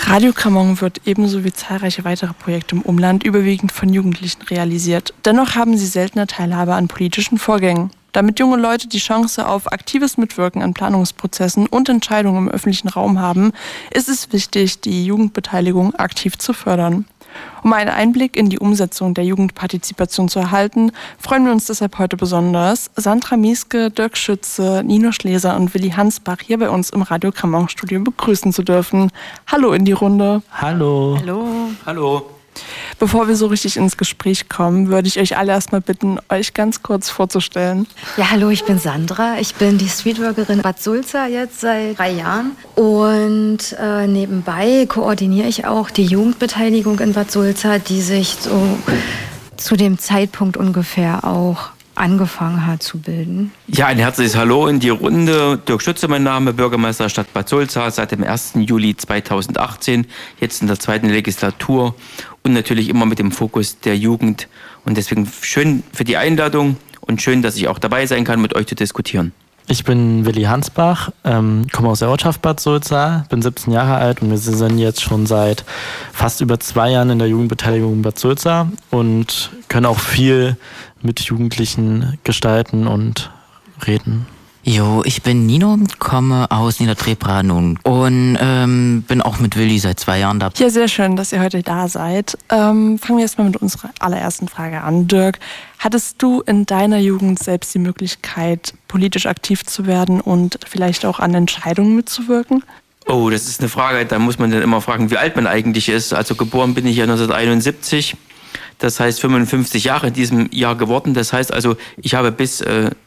Radio Kramon wird ebenso wie zahlreiche weitere Projekte im Umland überwiegend von Jugendlichen realisiert. Dennoch haben sie seltener Teilhabe an politischen Vorgängen. Damit junge Leute die Chance auf aktives Mitwirken an Planungsprozessen und Entscheidungen im öffentlichen Raum haben, ist es wichtig, die Jugendbeteiligung aktiv zu fördern. Um einen Einblick in die Umsetzung der Jugendpartizipation zu erhalten, freuen wir uns deshalb heute besonders, Sandra Mieske, Dirk Schütze, Nino Schleser und Willi Hansbach hier bei uns im Radio Kramon Studio begrüßen zu dürfen. Hallo in die Runde. Hallo. Hallo. Hallo. Bevor wir so richtig ins Gespräch kommen, würde ich euch alle erstmal bitten, euch ganz kurz vorzustellen. Ja, hallo, ich bin Sandra. Ich bin die Streetworkerin Bad Sulza jetzt seit 3 Jahren. Und nebenbei koordiniere ich auch die Jugendbeteiligung in Bad Sulza, die sich so zu dem Zeitpunkt ungefähr auch angefangen hat zu bilden. Ja, ein herzliches Hallo in die Runde. Dirk Schütze, mein Name, Bürgermeister der Stadt Bad Sulza seit dem 1. Juli 2018, jetzt in der 2. Legislatur und natürlich immer mit dem Fokus der Jugend. Und deswegen schön für die Einladung und schön, dass ich auch dabei sein kann, mit euch zu diskutieren. Ich bin Willi Hansbach, komme aus der Ortschaft Bad Sulza, bin 17 Jahre alt und wir sind jetzt schon seit fast über 2 Jahren in der Jugendbeteiligung in Bad Sulza und können auch viel mit Jugendlichen gestalten und reden. Jo, ich bin Nino, komme aus Niederdrebranung und bin auch mit Willi seit 2 Jahren da. Ja, sehr schön, dass ihr heute da seid. Fangen wir erstmal mit unserer allerersten Frage an. Dirk, hattest du in deiner Jugend selbst die Möglichkeit, politisch aktiv zu werden und vielleicht auch an Entscheidungen mitzuwirken? Oh, das ist eine Frage, da muss man dann immer fragen, wie alt man eigentlich ist. Also geboren bin ich ja 1971. Das heißt 55 Jahre in diesem Jahr geworden. Das heißt also, ich habe bis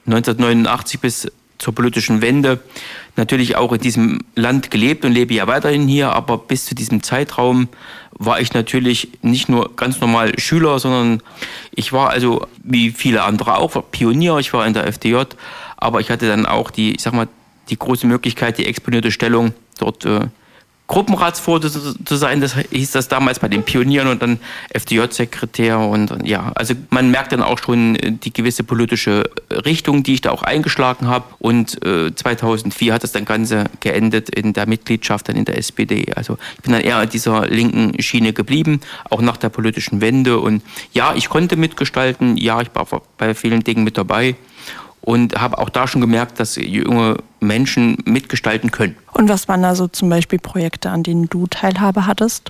1989, bis zur politischen Wende, natürlich auch in diesem Land gelebt und lebe ja weiterhin hier. Aber bis zu diesem Zeitraum war ich natürlich nicht nur ganz normal Schüler, sondern ich war also wie viele andere auch Pionier. Ich war in der FDJ, aber ich hatte dann auch die große Möglichkeit, die exponierte Stellung dort Gruppenratsvorsitzender zu sein, das hieß das damals bei den Pionieren und dann FDJ-Sekretär und ja, also man merkt dann auch schon die gewisse politische Richtung, die ich da auch eingeschlagen habe und 2004 hat das dann Ganze geendet in der Mitgliedschaft dann in der SPD, also ich bin dann eher an dieser linken Schiene geblieben, auch nach der politischen Wende und ja, ich konnte mitgestalten, ja, ich war bei vielen Dingen mit dabei. Und habe auch da schon gemerkt, dass junge Menschen mitgestalten können. Und was waren da so zum Beispiel Projekte, an denen du Teilhabe hattest?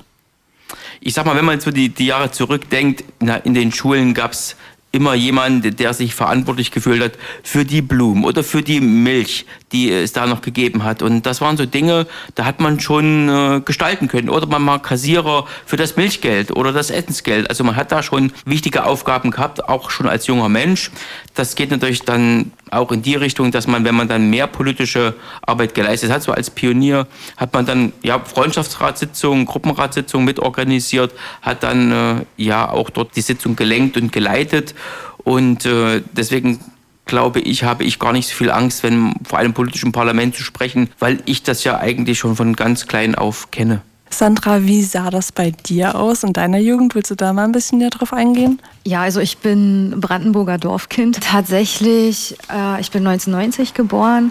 Ich sag mal, wenn man so die Jahre zurückdenkt, in den Schulen gab es immer jemand, der sich verantwortlich gefühlt hat für die Blumen oder für die Milch, die es da noch gegeben hat. Und das waren so Dinge, da hat man schon gestalten können. Oder man war Kassierer für das Milchgeld oder das Essensgeld. Also man hat da schon wichtige Aufgaben gehabt, auch schon als junger Mensch. Das geht natürlich dann auch in die Richtung, dass man, wenn man dann mehr politische Arbeit geleistet hat, so als Pionier, hat man dann Freundschaftsratssitzungen, Gruppenratssitzungen mitorganisiert, hat dann auch dort die Sitzung gelenkt und geleitet. Und deswegen glaube ich, habe ich gar nicht so viel Angst, vor einem politischen Parlament zu sprechen, weil ich das ja eigentlich schon von ganz klein auf kenne. Sandra, wie sah das bei dir aus in deiner Jugend? Willst du da mal ein bisschen näher drauf eingehen? Ja, also ich bin Brandenburger Dorfkind. Tatsächlich, ich bin 1990 geboren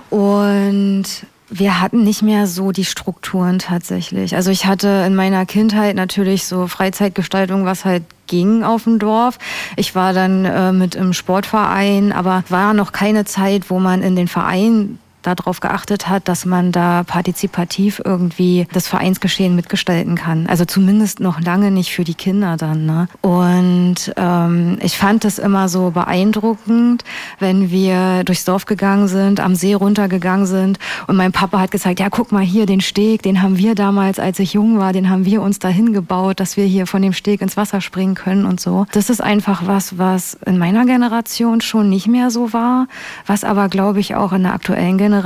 und wir hatten nicht mehr so die Strukturen tatsächlich. Also ich hatte in meiner Kindheit natürlich so Freizeitgestaltung, was halt ging auf dem Dorf. Ich war dann mit im Sportverein, aber war noch keine Zeit, wo man in den Verein darauf geachtet hat, dass man da partizipativ irgendwie das Vereinsgeschehen mitgestalten kann. Also zumindest noch lange nicht für die Kinder dann. Ne? Und ich fand es immer so beeindruckend, wenn wir durchs Dorf gegangen sind, am See runtergegangen sind und mein Papa hat gesagt, ja guck mal hier, den Steg, den haben wir damals, als ich jung war, den haben wir uns dahin gebaut, dass wir hier von dem Steg ins Wasser springen können und so. Das ist einfach was in meiner Generation schon nicht mehr so war, was aber, glaube ich, auch in der aktuellen Generation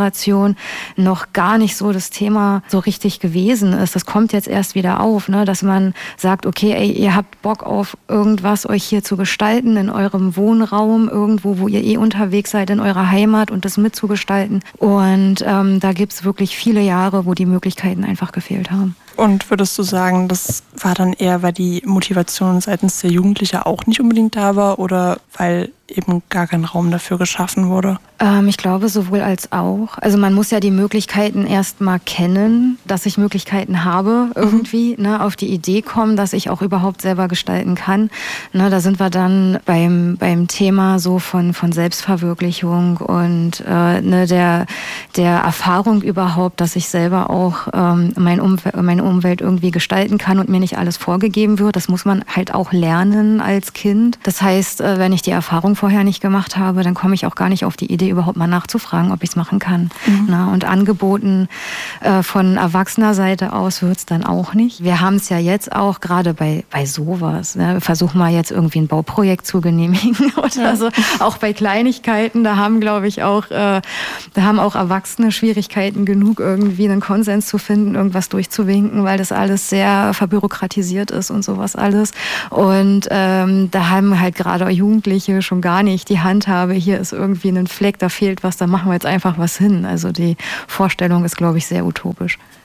noch gar nicht so das Thema so richtig gewesen ist. Das kommt jetzt erst wieder auf, ne? Dass man sagt, okay, ey, ihr habt Bock auf irgendwas, euch hier zu gestalten in eurem Wohnraum, irgendwo, wo ihr unterwegs seid, in eurer Heimat und das mitzugestalten. Und da gibt's wirklich viele Jahre, wo die Möglichkeiten einfach gefehlt haben. Und würdest du sagen, das war dann eher, weil die Motivation seitens der Jugendlichen auch nicht unbedingt da war oder weil eben gar kein Raum dafür geschaffen wurde? Ich glaube sowohl als auch. Also man muss ja die Möglichkeiten erst mal kennen, dass ich Möglichkeiten habe irgendwie, ne, auf die Idee kommen, dass ich auch überhaupt selber gestalten kann. Ne, da sind wir dann beim Thema so von Selbstverwirklichung und ne, der Erfahrung überhaupt, dass ich selber auch meine Umwelt irgendwie gestalten kann und mir nicht alles vorgegeben wird. Das muss man halt auch lernen als Kind. Das heißt, wenn ich die Erfahrung vorher nicht gemacht habe, dann komme ich auch gar nicht auf die Idee, überhaupt mal nachzufragen, ob ich es machen kann. Na, und angeboten von erwachsener Seite aus wird es dann auch nicht. Wir haben es ja jetzt auch gerade bei sowas. Ne? Versuchen wir jetzt irgendwie ein Bauprojekt zu genehmigen oder so. Auch bei Kleinigkeiten, da haben, glaube ich, auch Erwachsene Schwierigkeiten genug, irgendwie einen Konsens zu finden, irgendwas durchzuwinken, weil das alles sehr verbürokratisiert ist und sowas alles. Und da haben halt gerade Jugendliche schon gar nicht die Handhabe, hier ist irgendwie ein Fleck, da fehlt was, da machen wir jetzt einfach was hin. Also die Vorstellung ist, glaube ich, sehr utopisch.